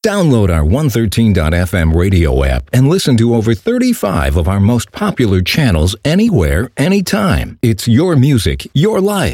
Download our 113.fm radio app and listen to over 35 of our most popular channels anywhere, anytime. It's your music, your life.